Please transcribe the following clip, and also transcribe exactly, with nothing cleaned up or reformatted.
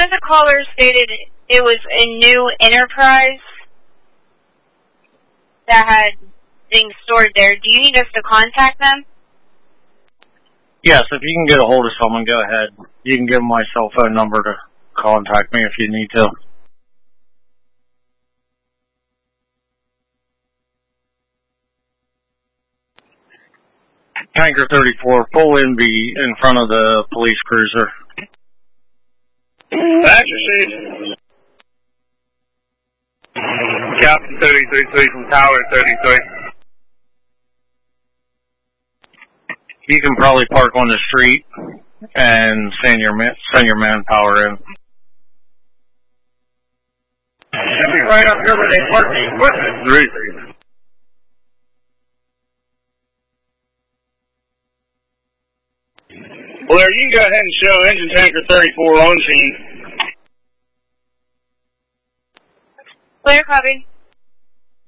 of the callers stated it was a new enterprise that had things stored there. Do you need us to contact them? Yes, if you can get a hold of someone, go ahead. You can give them my cell phone number to contact me if you need to. Tanker thirty-four, pull in be in front of the police cruiser. That's received. Captain thirty-three three from Tower thirty-three. You can probably park on the street and send your man, send your manpower in. Should be right up here where they park the equipment. Three. Blair, you can go ahead and show engine tanker thirty-four on scene. Blair, copy.